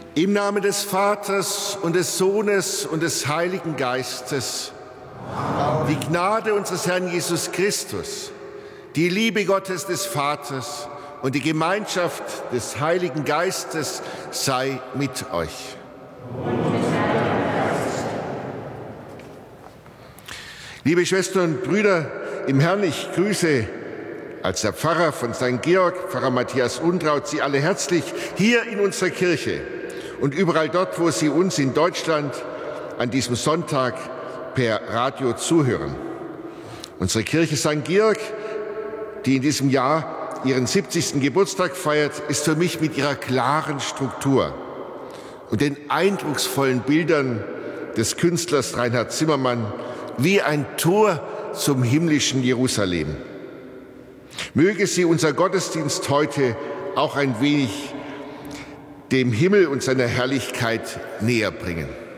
Im Namen des Vaters und des Sohnes und des Heiligen Geistes. Die Gnade unseres Herrn Jesus Christus, die Liebe Gottes des Vaters und die Gemeinschaft des Heiligen Geistes sei mit euch. Liebe Schwestern und Brüder im Herrn, ich grüße als der Pfarrer von St. Georg, Pfarrer Matthias Untraut, Sie alle herzlich hier in unserer Kirche und überall dort, wo Sie uns in Deutschland an diesem Sonntag per Radio zuhören. Unsere Kirche St. Georg, die in diesem Jahr ihren 70. Geburtstag feiert, ist für mich mit ihrer klaren Struktur und den eindrucksvollen Bildern des Künstlers Reinhard Zimmermann wie ein Tor zum himmlischen Jerusalem. Möge sie unser Gottesdienst heute auch ein wenig dem Himmel und seiner Herrlichkeit näher bringen.